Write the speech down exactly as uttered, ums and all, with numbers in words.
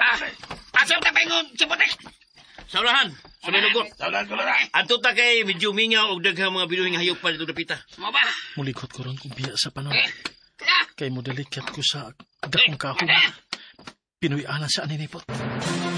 Ah, asam ta paingon, siputik. Saurahan, sa may lugot. Saudahan ko na. Ato ta kay medyo mingaw og daghang mga binuhing hayop pa dito dapita. Mo ba? Mulikot ko ron kung biya sa panon. Eh, kaya. Kay mo delikat ko sa dakong kahon. Pinuy-ana sa aninipot.